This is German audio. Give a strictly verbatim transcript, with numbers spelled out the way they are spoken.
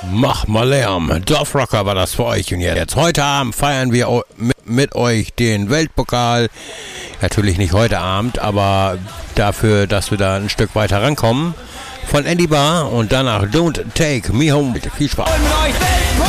Mach mal Lärm. Dorfrocker war das für euch. Und jetzt heute Abend feiern wir mit, mit euch den Weltpokal. Natürlich nicht heute Abend, aber dafür, dass wir da ein Stück weiter rankommen. Von Andy Barr und danach Don't Take Me Home. Viel Spaß.